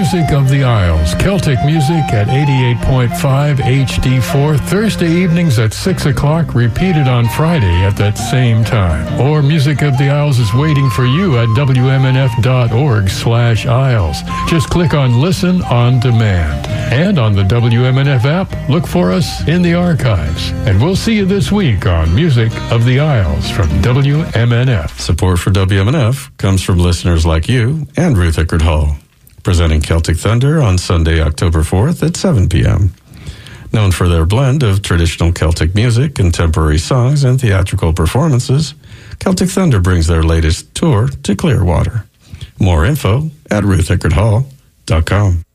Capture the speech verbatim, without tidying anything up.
Music of the Isles, Celtic music at eighty-eight point five H D four, Thursday evenings at six o'clock, repeated on Friday at that same time. Or Music of the Isles is waiting for you at W M N F dot org slash Isles. Just click on Listen on Demand. And on the W M N F app, look for us in the archives. And we'll see you this week on Music of the Isles from W M N F. Support for W M N F comes from listeners like you and Ruth Eckerd Hall, presenting Celtic Thunder on Sunday, October fourth at seven p.m. Known for their blend of traditional Celtic music, contemporary songs, and theatrical performances, Celtic Thunder brings their latest tour to Clearwater. More info at ruth eckerd hall dot com.